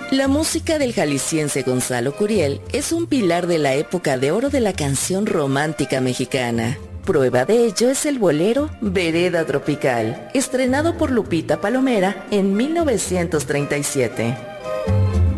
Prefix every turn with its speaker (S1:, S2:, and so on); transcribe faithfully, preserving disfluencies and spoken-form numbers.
S1: La música del jalisciense Gonzalo Curiel es un pilar de la época de oro de la canción romántica mexicana. Prueba de ello es el bolero Vereda Tropical, estrenado por Lupita Palomera en mil novecientos treinta y siete.